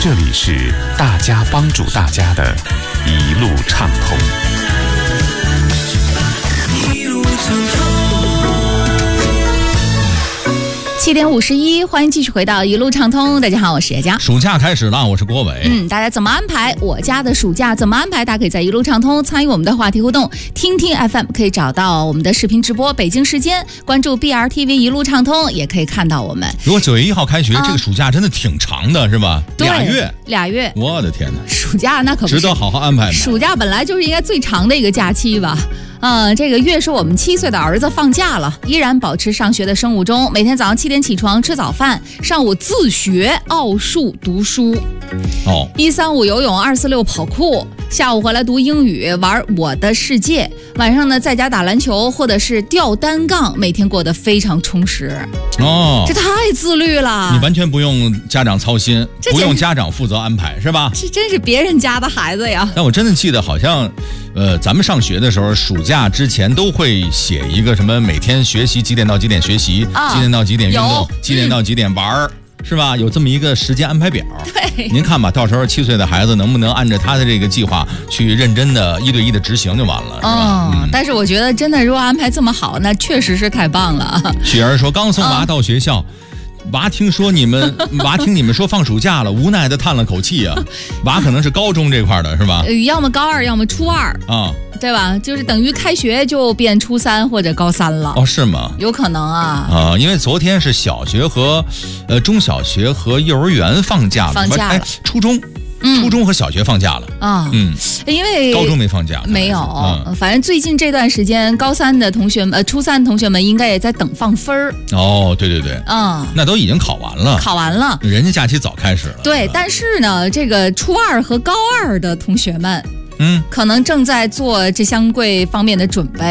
这里是大家帮助大家的一路畅通。 一路畅通。 7点51，欢迎继续回到一路畅通。大家好，我是叶佳。 暑假开始了，我是郭伟。 大家怎么安排我家的暑假？怎么安排？大家可以在一路畅通参与我们的话题互动，听听 FM 可以找到我们的视频直播，北京时间关注 BRTV 一路畅通也可以看到我们。 如果9月1号开学，这个暑假真的挺长的，是吧？ 对俩月，我的天哪！ 暑假那可不是值得好好安排吗？ 暑假本来就是应该最长的一个假期吧。这个月是我们7岁的儿子放假了，依然保持上学的生物钟，每天早上7点起床吃早饭，上午自学奥数读书，1、3、5游泳，2、4、6跑酷，下午回来读英语，玩我的世界，晚上呢在家打篮球或者是吊单杠，每天过得非常充实。这太自律了， 你完全不用家长操心，不用家长负责安排，是吧？ 这真是别人家的孩子呀。 但我真的记得好像咱们上学的时候，暑假之前都会写一个什么每天学习几点到几点学习，几点到几点运动，几点到几点玩是吧？有这么一个时间安排表。 对， 您看吧，到时候7岁的孩子能不能按照他的这个计划去认真的1对1的执行就完了，是吧？ 但是我觉得真的如果安排这么好，那确实是太棒了。 雪儿说刚送娃到学校，娃听你们说放暑假了，无奈的叹了口气啊。娃可能是高中这块的是吧？ 要么高2，要么初2啊，对吧？就是等于开学就变初3或者高3了。 是吗？ 有可能啊。 因为昨天是小学和中小学和幼儿园放假了，初中和小学放假了因为高中没放假， 没有。反正最近这段时间，高3的同学们，初3的同学们应该也在等放分儿。 对，那都已经考完了，人家假期早开始了。 对，但是呢，这个初2和高2的同学们，可能正在做这相关方面的准备。